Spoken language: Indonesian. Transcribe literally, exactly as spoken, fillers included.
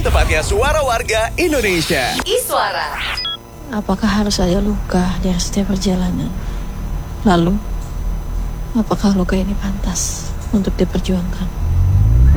tepatnya suara warga Indonesia. Iswara. Apakah harus ada luka dari setiap perjalanan? Lalu, apakah luka ini pantas untuk diperjuangkan?